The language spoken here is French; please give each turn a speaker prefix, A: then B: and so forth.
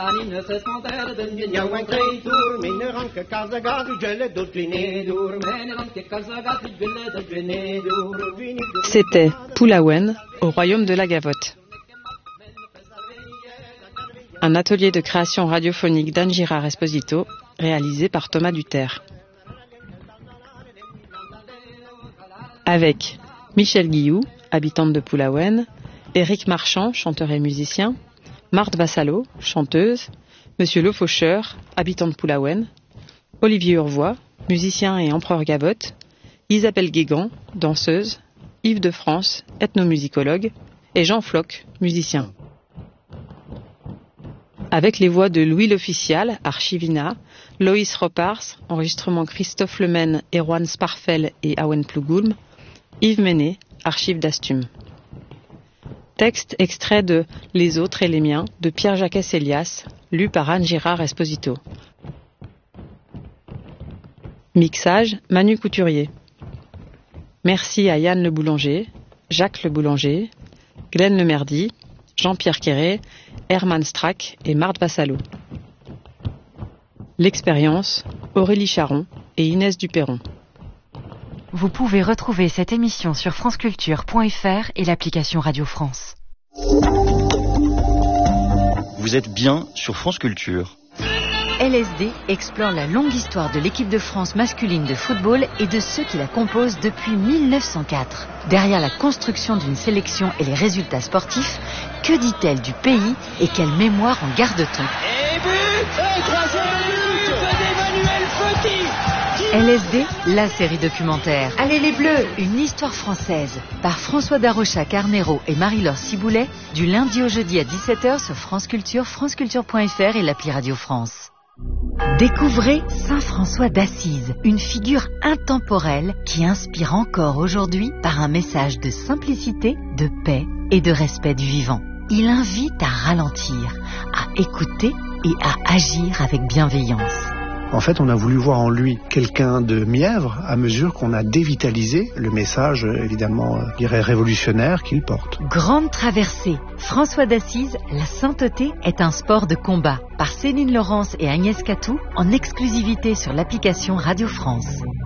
A: C'était Pulawen au royaume de la Gavotte. Un atelier de création radiophonique d'Anne Girard Esposito, réalisé par Thomas Duterre. Avec Michel Guilloux, habitante de Pulawen, Éric Marchand, chanteur et musicien, Marthe Vassalo, chanteuse, Monsieur Le Faucheur, habitant de Pulawen, Olivier Urvois, musicien et empereur Gavotte, Isabelle Guégan, danseuse, Yves de France, ethnomusicologue, et Jean Floch, musicien. Avec les voix de Louis l'Official, Archivina, Loïs Ropars, enregistrement Christophe Lemaine, Erwan Sparfel et Awen Plougoulm, Yves Ménet, archives d'Astume. Texte extrait de Les autres et les miens de Pierre-Jacques Elias, lu par Anne Girard Esposito. Mixage Manu Couturier. Merci à Yann Le Boulanger, Jacques Le Boulanger, Glenn Le Merdy, Jean-Pierre Quéré, Herman Strack et Marthe Vassalo. L'expérience, Aurélie Charon et Inès Duperron.
B: Vous pouvez retrouver cette émission sur franceculture.fr et l'application Radio France.
C: Vous êtes bien sur France Culture.
B: LSD explore la longue histoire de l'équipe de France masculine de football et de ceux qui la composent depuis 1904. Derrière la construction d'une sélection et les résultats sportifs, que dit-elle du pays et quelle mémoire en garde-t-on ?
D: Et but ! Et troisième but d'Emmanuel Foti !
B: LSD, la série documentaire. Allez les Bleus, une histoire française. Par François Darocha Carnero et Marie-Laure Ciboulet, du lundi au jeudi à 17h sur France Culture, franceculture.fr et l'appli Radio France. Découvrez Saint François d'Assise, une figure intemporelle qui inspire encore aujourd'hui par un message de simplicité, de paix et de respect du vivant. Il invite à ralentir, à écouter et à agir avec bienveillance.
E: En fait, on a voulu voir en lui quelqu'un de mièvre à mesure qu'on a dévitalisé le message, évidemment, révolutionnaire qu'il porte.
B: Grande traversée. François d'Assise, la sainteté est un sport de combat. Par Céline Laurence et Agnès Catou, en exclusivité sur l'application Radio France.